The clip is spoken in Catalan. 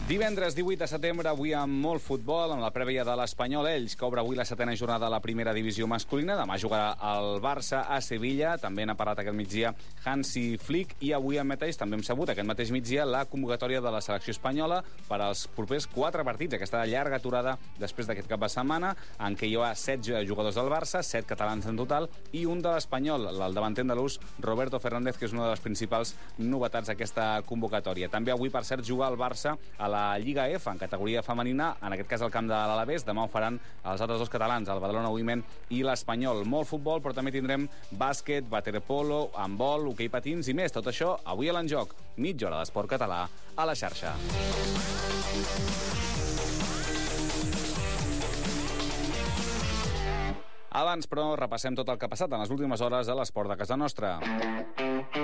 Divendres 18 de setembre, avui amb molt futbol, amb la prèvia de l'Espanyol Elx, que obre avui la 7a jornada de la primera divisió masculina. Demà jugarà el Barça a Sevilla. També n'ha parlat aquest migdia Hansi Flick. I avui mateix, també hem sabut, aquest mateix migdia, la convocatòria de la selecció espanyola per als propers 4 partits. Aquesta llarga aturada després d'aquest cap de setmana, en què hi ha 7 jugadors del Barça, 7 catalans en total, i un de l'Espanyol, el davanter andalús Roberto Fernández, que és una de les principals novetats d'aquesta convocatòria. També avui, per cert, juga el Barça a la Lliga F, en categoria femenina, en aquest cas al camp de l'Alavés. Demà ho faran els altres dos catalans, el Badalona Women i l'Espanyol. Molt futbol, però també tindrem bàsquet, waterpolo, handbol, hoquei patins i més. Tot això avui a l'Enjoc. Mitja hora d'esport català a la xarxa. Abans, però, repassem tot el que ha passat en les últimes hores a l'esport de casa nostra.